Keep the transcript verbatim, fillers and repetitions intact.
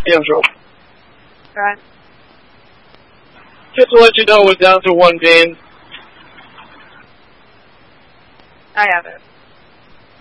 Yeah, sure. Right. Just to let you know, we're down to one game. I have it.